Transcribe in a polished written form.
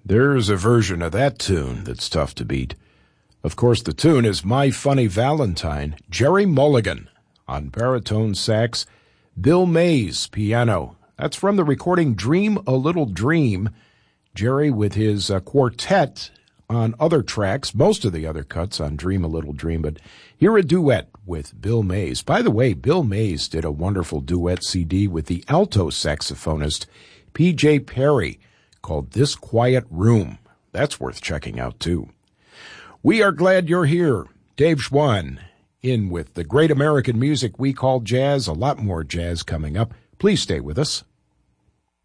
There's a version of that tune that's tough to beat. Of course, the tune is My Funny Valentine, Jerry Mulligan on baritone sax, Bill Mays piano. That's from the recording Dream a Little Dream. Jerry with his quartet on other tracks, most of the other cuts on Dream a Little Dream, but here a duet with Bill Mays. By the way, Bill Mays did a wonderful duet CD with the alto saxophonist P.J. Perry called This Quiet Room. That's worth checking out, too. We are glad you're here. Dave Schwann in with the great American music we call jazz. A lot more jazz coming up. Please stay with us.